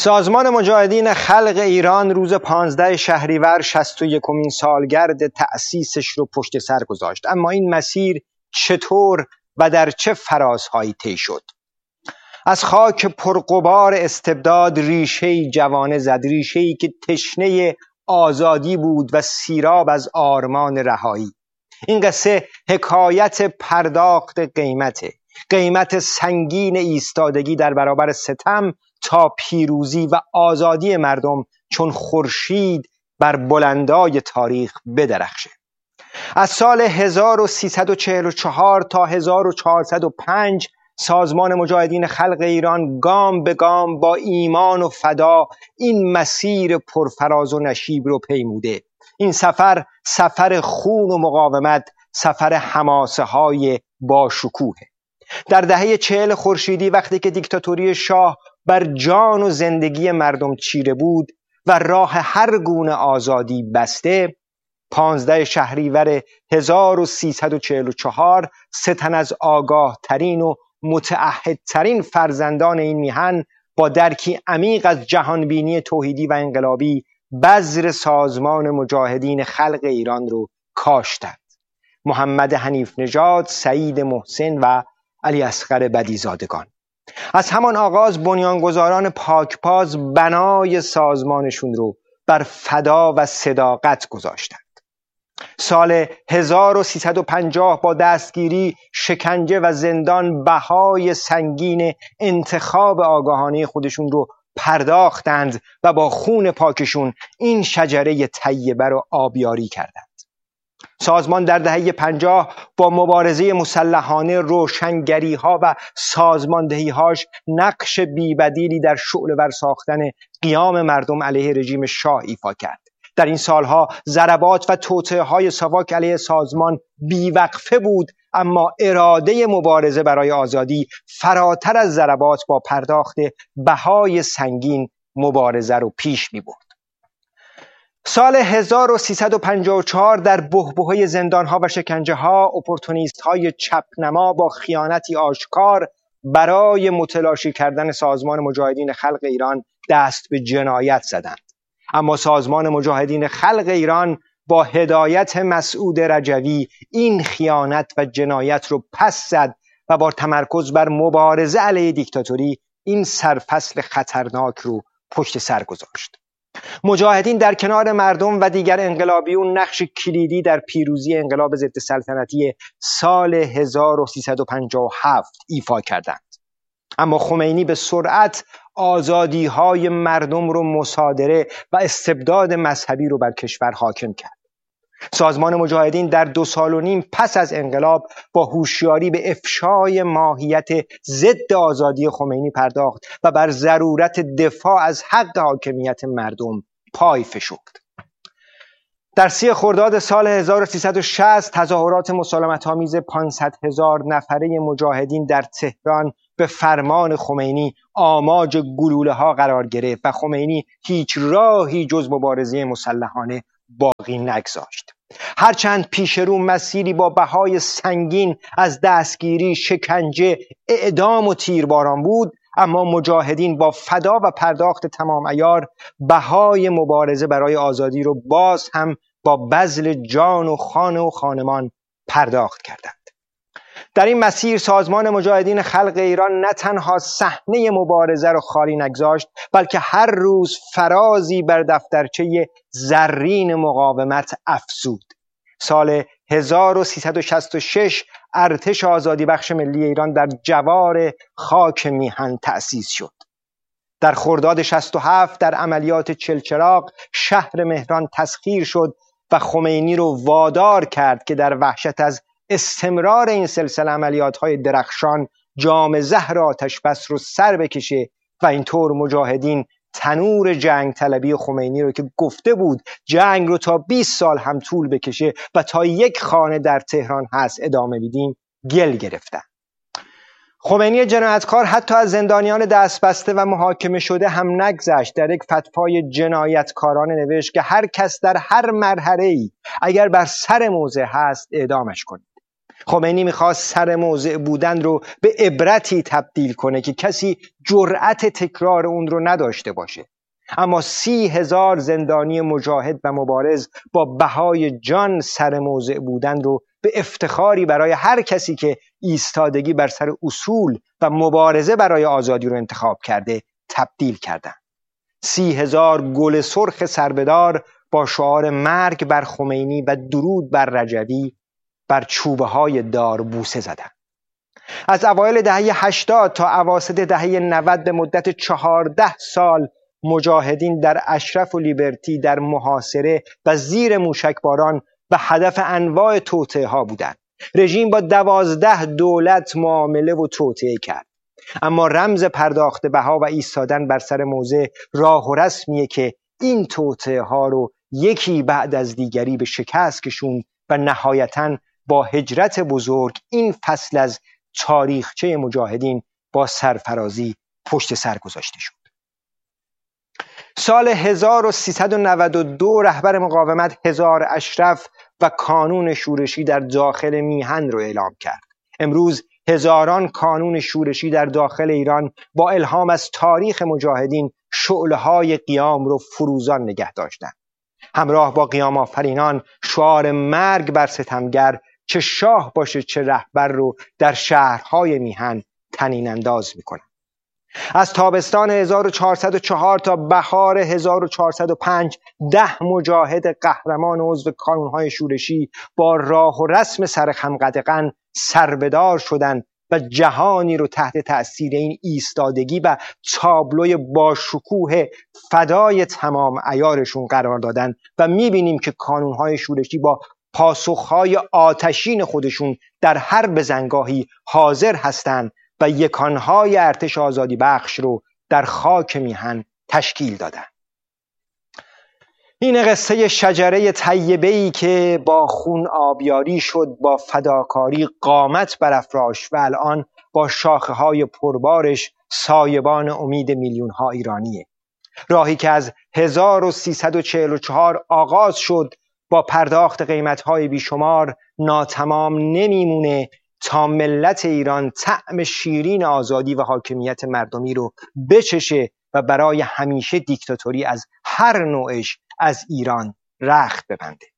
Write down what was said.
سازمان مجاهدین خلق ایران روز 15 شهریور 61مین سالگرد تأسیسش رو پشت سر گذاشت. اما این مسیر چطور و در چه فرازهایی طی شد؟ از خاک پرغبار استبداد ریشه‌ای جوانه زد، ریشه‌ای که تشنه آزادی بود و سیراب از آرمان رهایی. این قصه حکایت پرداخت قیمت سنگین ایستادگی در برابر ستم تا پیروزی و آزادی مردم چون خورشید بر بلندای تاریخ بدرخشه. از سال 1344 تا 1405 سازمان مجاهدین خلق ایران گام به گام با ایمان و فدا این مسیر پرفراز و نشیب رو پیموده. این سفر خون و مقاومت، سفر حماسه های باشکوه. در دهه 40 خورشیدی وقتی که دیکتاتوری شاه بر جان و زندگی مردم چیره بود و راه هر گونه آزادی بسته، 15 شهریور 1344 سه تن از آگاه ترین و متعهدترین فرزندان این میهن با درکی عمیق از جهانبینی توحیدی و انقلابی بذر سازمان مجاهدین خلق ایران رو کاشتند. محمد حنیف نژاد، سعید محسن و علی اصغر بدیزادگان. از همان آغاز بنیانگذاران پاکباز بنای سازمانشون رو بر فدا و صداقت گذاشتند. سال 1350 با دستگیری، شکنجه و زندان بهای سنگین انتخاب آگاهانه خودشون رو پرداختند و با خون پاکشون این شجره طیبه رو آبیاری کردند. سازمان در دهه 50 با مبارزه مسلحانه، روشنگری ها و سازماندهی هاش نقش بی‌بدیلی در شعله‌ور ساختن قیام مردم علیه رژیم شاه ایفا کرد. در این سالها ضربات و توطئه های ساواک علیه سازمان بیوقفه بود، اما اراده مبارزه برای آزادی فراتر از ضربات با پرداخت بهای سنگین مبارزه رو پیش می برد. سال 1354 در بحبوحه زندانها و شکنجه ها، اپورتونیست های چپنما با خیانتی آشکار برای متلاشی کردن سازمان مجاهدین خلق ایران دست به جنایت زدند. اما سازمان مجاهدین خلق ایران با هدایت مسعود رجوی این خیانت و جنایت رو پس زد و با تمرکز بر مبارزه علیه دیکتاتوری این سرفصل خطرناک رو پشت سر گذاشت. مجاهدین در کنار مردم و دیگر انقلابیون نقش کلیدی در پیروزی انقلاب ضد سلطنتی سال 1357 ایفا کردند. اما خمینی به سرعت آزادی‌های مردم رو مصادره و استبداد مذهبی رو بر کشور حاکم کرد. سازمان مجاهدین در 2.5 سال پس از انقلاب با هوشیاری به افشای ماهیت ضد آزادی خمینی پرداخت و بر ضرورت دفاع از حق حاکمیت مردم پای فشرد. در 3 خرداد سال 1360 تظاهرات مسالمت‌آمیز 500,000 نفره مجاهدین در تهران به فرمان خمینی آماج گلوله‌ها قرار گرفت و خمینی هیچ راهی جز مبارزه مسلحانه باقی نگذاشت. هرچند پیش رو مسیری با بهای سنگین از دستگیری، شکنجه، اعدام و تیرباران بود، اما مجاهدین با فدا و پرداخت تمام عیار بهای مبارزه برای آزادی رو باز هم با بذل جان و خانه و خانمان پرداخت کردند. در این مسیر سازمان مجاهدین خلق ایران نه تنها صحنه مبارزه را خالی نگذاشت، بلکه هر روز فرازی بر دفترچه زرین مقاومت افزود. سال 1366 ارتش آزادی بخش ملی ایران در جوار خاک میهن تأسیس شد. در خرداد 67 در عملیات چلچراغ شهر مهران تسخیر شد و خمینی رو وادار کرد که در وحشت از استمرار این سلسله عملیات‌های درخشان جام زهر آتش بس رو سر بکشه و اینطور مجاهدین تنور جنگ طلبی خمینی رو که گفته بود جنگ رو تا 20 سال هم طول بکشه و تا یک خانه در تهران هست ادامه بدیم گل گرفتن. خمینی جنایتکار حتی از زندانیان دستبسته و محاکمه شده هم نگذشت. در یک فتوای جنایتکارانه نوشت که هر کس در هر مرحله‌ای اگر بر سر موضع هست اعدامش کنید. خمینی میخواست سر موضع بودن رو به عبرتی تبدیل کنه که کسی جرأت تکرار اون رو نداشته باشه. اما 30,000 زندانی مجاهد و مبارز با بهای جان سر موضع بودن رو به افتخاری برای هر کسی که ایستادگی بر سر اصول و مبارزه برای آزادی رو انتخاب کرده تبدیل کردند. 30,000 گل سرخ سربدار با شعار مرگ بر خمینی و درود بر رجوی بر چوبه های دار بوسه زدند. از اوایل دهه 80 تا اواسط دهه 90 به مدت 14 سال مجاهدین در اشرف و لیبرتی در محاصره و زیر موشکباران و هدف انواع توطئه ها بودند. رژیم با 12 دولت معامله و توطئه کرد. اما رمز پرداخت بها و ایستادن بر سر موضع راه و رسمیه که این توطئه ها رو یکی بعد از دیگری به شکست کشوند و نهایتاً با هجرت بزرگ این فصل از تاریخچه مجاهدین با سرفرازی پشت سر گذاشته شد. سال 1392 رهبر مقاومت هزار اشرف و کانون شورشی در داخل میهن رو اعلام کرد. امروز هزاران کانون شورشی در داخل ایران با الهام از تاریخ مجاهدین شعله‌های قیام رو فروزان نگه داشتند. همراه با قیام آفرینان شعار مرگ بر ستمگر، چه شاه باشه چه رهبر رو در شهرهای میهن طنین انداز میکنن. از تابستان 1404 تا بهار 1405 10 مجاهد قهرمان عضو کانونهای شورشی با راه و رسم سرخم قدغن سربدار شدند و جهانی رو تحت تأثیر این ایستادگی و تابلوی باشکوه فدای تمام عیارشون قرار دادن و میبینیم که کانونهای شورشی با پاسخهای آتشین خودشون در هر بزنگاهی حاضر هستند و یکانهای ارتش آزادی بخش رو در خاک میهن تشکیل دادن. این قصه شجره طیبه‌ای که با خون آبیاری شد، با فداکاری قامت برافراشت و الان با شاخه‌های پربارش سایبان امید میلیون‌ها ایرانیه. راهی که از 1344 آغاز شد با پرداخت قیمت‌های بیشمار ناتمام نمیمونه تا ملت ایران طعم شیرین آزادی و حاکمیت مردمی رو بچشه و برای همیشه دیکتاتوری از هر نوعش از ایران رخت ببنده.